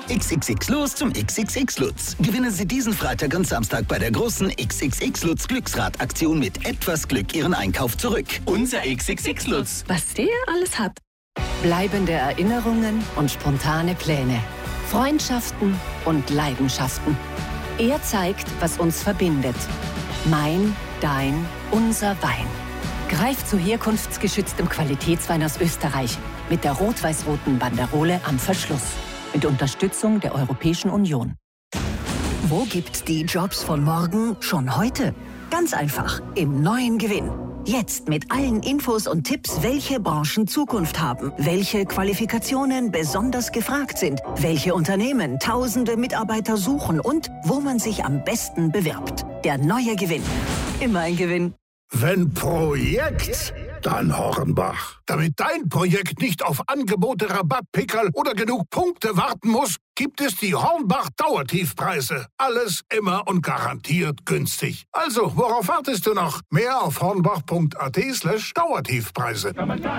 XXX Los zum XXX Lutz. Gewinnen Sie diesen Freitag und Samstag bei der großen XXX Lutz Glücksrad-Aktion mit etwas Glück Ihren Einkauf zurück. Unser XXX Lutz. Was der alles hat. Bleibende Erinnerungen und spontane Pläne. Freundschaften und Leidenschaften. Er zeigt, was uns verbindet. Mein, dein, unser Wein. Greift zu herkunftsgeschütztem Qualitätswein aus Österreich mit der rot-weiß-roten Banderole am Verschluss. Mit Unterstützung der Europäischen Union. Wo gibt's die Jobs von morgen schon heute? Ganz einfach, im neuen Gewinn. Jetzt mit allen Infos und Tipps, welche Branchen Zukunft haben, welche Qualifikationen besonders gefragt sind, welche Unternehmen tausende Mitarbeiter suchen und wo man sich am besten bewirbt. Der neue Gewinn. Immer ein Gewinn. Wenn Projekt, dann Hornbach. Damit dein Projekt nicht auf Angebote, Rabattpickerl oder genug Punkte warten muss, gibt es die Hornbach-Dauertiefpreise. Alles immer und garantiert günstig. Also, worauf wartest du noch? Mehr auf hornbach.at/Dauertiefpreise.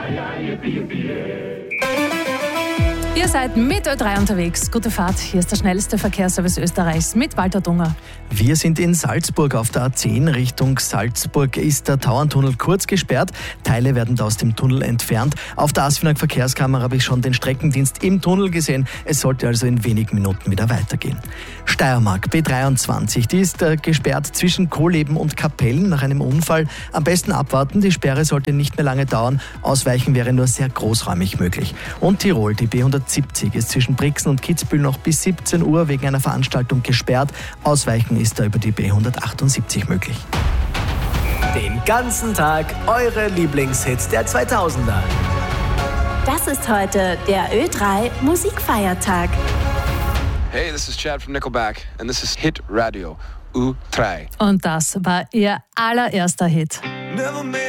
Ihr seid mit Ö3 unterwegs. Gute Fahrt. Hier ist der schnellste Verkehrsservice Österreichs mit Walter Dunger. Wir sind in Salzburg. Auf der A10 Richtung Salzburg ist der Tauerntunnel kurz gesperrt. Teile werden da aus dem Tunnel entfernt. Auf der ASFINAG Verkehrskamera habe ich schon den Streckendienst im Tunnel gesehen. Es sollte also in wenigen Minuten wieder weitergehen. Steiermark B23, die ist gesperrt zwischen Kohleben und Kapellen nach einem Unfall. Am besten abwarten, die Sperre sollte nicht mehr lange dauern. Ausweichen wäre nur sehr großräumig möglich. Und Tirol, die B170 ist zwischen Brixen und Kitzbühel noch bis 17 Uhr wegen einer Veranstaltung gesperrt. Ausweichen ist da über die B178 möglich. Den ganzen Tag eure Lieblingshits der 2000er. Das ist heute der Ö3 Musikfeiertag. Hey, this is Chad from Nickelback and this is Hit Radio U3. Und das war ihr allererster Hit.